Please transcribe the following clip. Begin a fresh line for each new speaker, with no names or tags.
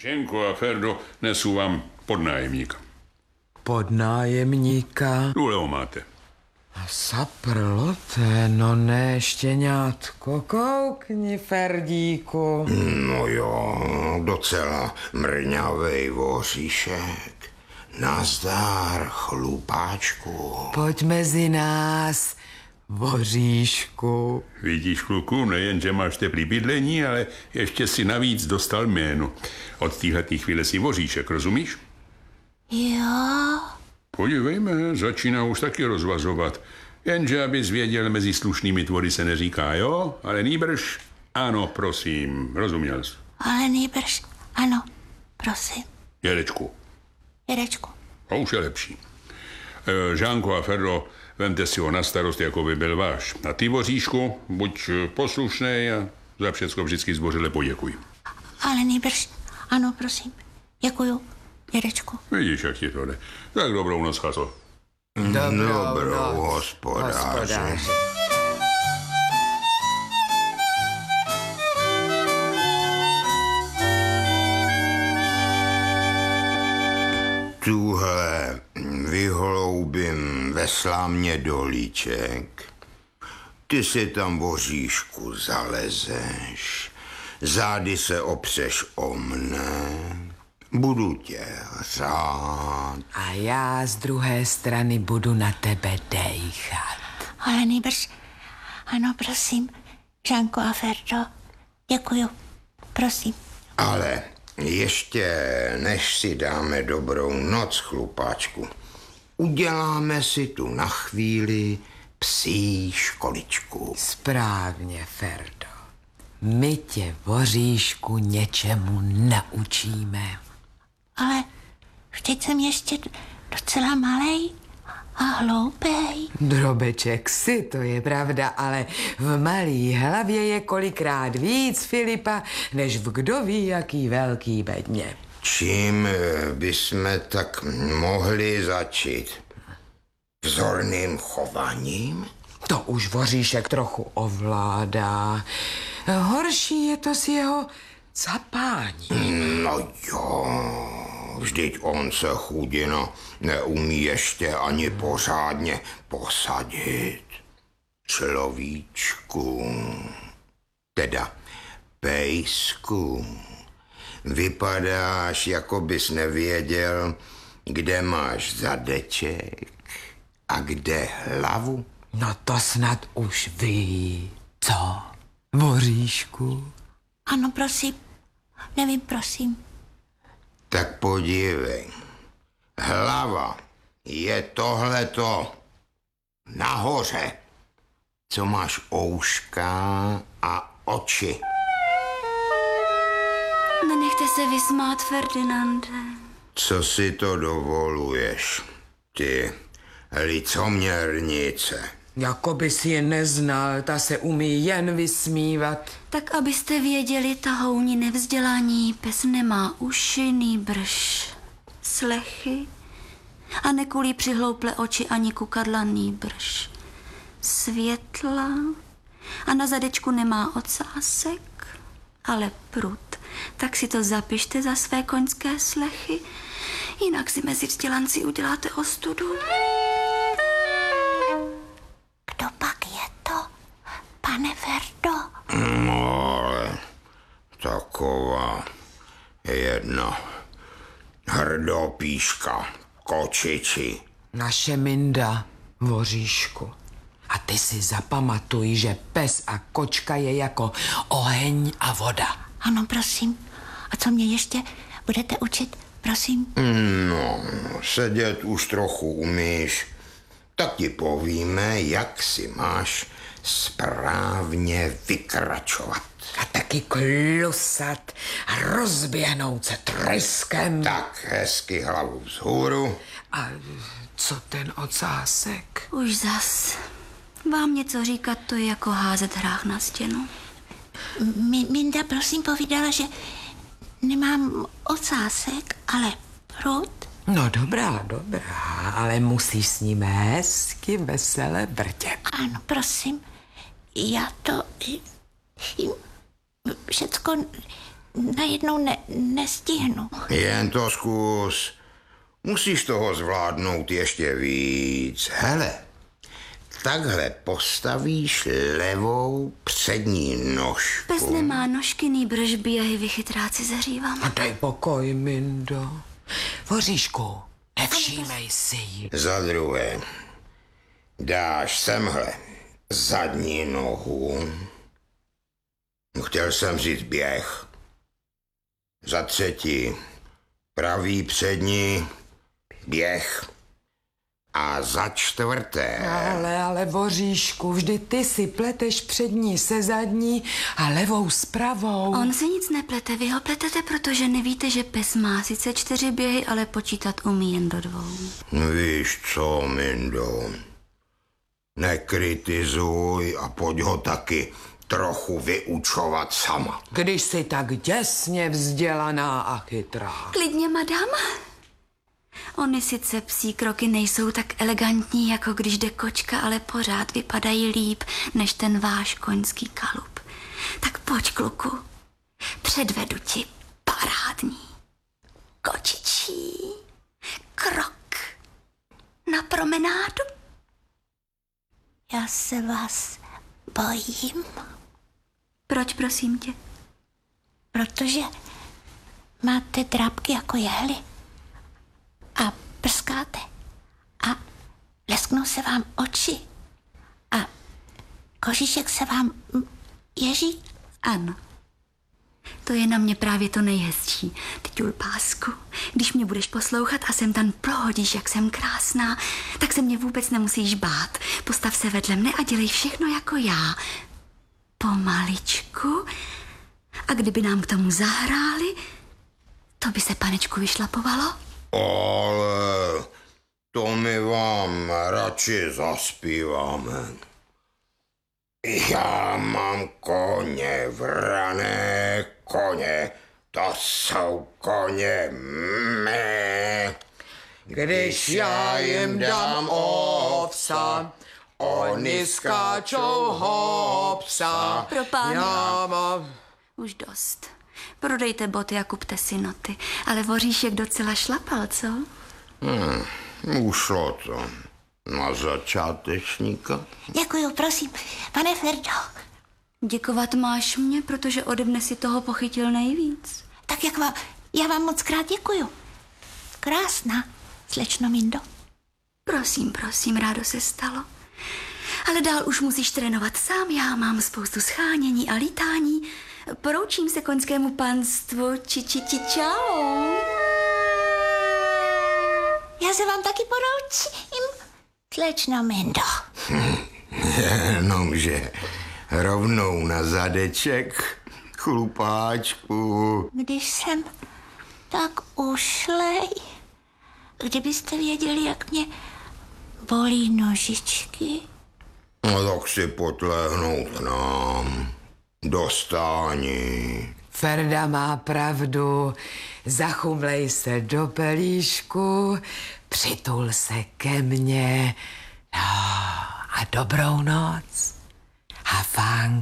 Čenko a Ferdo, nesu vám podnájemníka.
Podnájemníka?
Důle ho máte.
A saprlote, no ne, štěňátko, koukni, Ferdíku.
No jo, docela mrňavej voříšek. Nazdar, chlupáčku.
Pojď mezi nás, voříšku.
Vidíš, kluku, nejen, že máš teplý bydlení, ale ještě si navíc dostal jméno. Od téhletý chvíle si voříšek, rozumíš?
Jo.
Podívejme, začíná už taky rozvazovat. Jenže, abys věděl, mezi slušnými tvory se neříká jo, ale nýbrž ano, prosím, rozuměl jsi?
Ale nýbrž ano, prosím.
Jedečku.
Jedečku.
A už je lepší. Žánko a Ferdo, vemte si ho na starost, jako by byl váš. A ty, voříšku, buď poslušnej a za všecko vždycky zdvořile poděkuj.
Ale nýbrž ano, prosím. Děkuju, dědečku.
Vidíš, jak ti to jde. Tak dobrou noc, chaso.
Dobrou, hospodáře. Tuhle vyhloubím ve slámě dolíček. Ty si tam, voříšku, zalezeš. Zády se opřeš o mne. Budu tě hřát.
A já z druhé strany budu na tebe dejchat.
Ale nýbrž ano, prosím. Žánko a Ferdo, děkuju, prosím.
Ale ještě než si dáme dobrou noc, chlupáčku, uděláme si tu na chvíli psí školičku.
Správně, Ferdo. My tě, voříšku, něčemu naučíme.
Ale vždyť jsem ještě docela malej a hloupej.
Drobeček si, to je pravda, ale v malý hlavě je kolikrát víc Filipa, než v kdo ví jaký velký bedně.
Čím bychom tak mohli začít? Vzorným chováním?
To už voříšek trochu ovládá. Horší je to s jeho capáním.
No jo, vždyť on se, chudina, neumí ještě ani pořádně posadit. Človíčku, teda pejsku, vypadáš, jako bys nevěděl, kde máš zadeček a kde hlavu.
No to snad už ví. Co, voříšku?
Ano, prosím. Nevím, prosím.
Tak podívej, hlava je tohleto nahoře, co máš ouška a oči.
Nenechte se vysmát, Ferdinande.
Co si to dovoluješ, ty licoměrnice?
Jakoby si je neznal, ta se umí jen vysmívat.
Tak abyste věděli, tahouni nevzdělání, pes nemá uši, nýbrž slechy a nekulí přihlouple oči ani kukadla, nýbrž světla a na zadečku nemá ocásek, ale prut. Tak si to zapište za své koňské slechy, jinak si mezi vzdělanci uděláte ostudu.
Kdo pak je to, pane Ferdo?
No, ale taková jedna hrdopíška, kočiči.
Naše Minda, voříšku. A ty si zapamatuj, že pes a kočka je jako oheň a voda.
Ano, prosím. A co mě ještě budete učit, prosím?
No, sedět už trochu umíš. Tak ti povíme, jak si máš správně vykračovat.
A taky klusat a rozběhnout se tryskem.
Tak hezky hlavu vzhůru.
A co ten ocásek?
Už zas. Vám něco říkat, to je jako házet hrách na stěnu.
Minda, prosím, povídala, že nemám ocásek, ale prut.
No dobrá, ale musíš s ním hezky vesele vrtět.
Ano, prosím. Já to všecko najednou nestihnu.
Jen to zkus. Musíš toho zvládnout ještě víc. Hele, takhle postavíš levou přední nožku.
Pes nemá nožky, nýbrž běhy vychytráci zařívám.
A dej pokoj, Mindo. Voříšku, nevšímej si ji.
Za druhé, dáš semhle zadní nohu. Chtěl jsem říct běh. Za třetí, pravý přední běh. A za čtvrté...
Ale Voříšku, vždy ty si pleteš přední se zadní a levou s pravou.
On se nic neplete, vy ho pletete, protože nevíte, že pes má sice 4 běhy, ale počítat umí jen do 2.
Víš co, Mindo? Nekritizuj a pojď ho taky trochu vyučovat sama.
Když jsi tak děsně vzdělaná a chytrá.
Klidně, madam. Ony sice psí kroky nejsou tak elegantní, jako když jde kočka, ale pořád vypadají líp, než ten váš koňský kalup. Tak pojď, kluku, předvedu ti parádní kočičí krok na promenádu.
Já se vás bojím,
Proč, prosím tě?
protože máte drápky jako jehly a prskáte a lesknou se vám oči a kožíšek se vám ježí.
Ano. To je na mě právě to nejhezčí, ty ťulpásku. Když mě budeš poslouchat a sem tam prohodíš, jak jsem krásná, tak se mě vůbec nemusíš bát. Postav se vedle mne a dělej všechno jako já. Pomaličku. A kdyby nám k tomu zahráli, to by se, panečku, vyšlapovalo?
Ale to my vám radši zaspíváme. Já mám koně, vrané koně, to jsou koně mé.
Když já jim dám ovsa, oni skáčou hopsa.
Pro pána.
Já mám...
Už dost. Prodejte boty a kupte si noty. Ale Voříšek docela šlapal, co?
Ušlo to na začátečníka.
Děkuju, prosím, pane Ferdo.
Děkovat máš mě, protože ode mne si toho pochytil nejvíc.
Tak jak já vám moc krát děkuju. Krásná, slečno Mindo.
Prosím, rádo se stalo. Ale dál už musíš trénovat sám, já mám spoustu schánění a lítání. Poroučím se koňskému panstvu, čau.
Já se vám taky poroučím, slečno Mindo.
Jenomže rovnou na zadeček, chlupáčku.
Když jsem tak ušlej, kdybyste věděli, jak mě bolí nožičky.
No tak si podlehnout k nám. Do stání.
Ferda má pravdu. Zachumlej se do pelíšku, přitul se ke mně. No a dobrou noc. Hafang.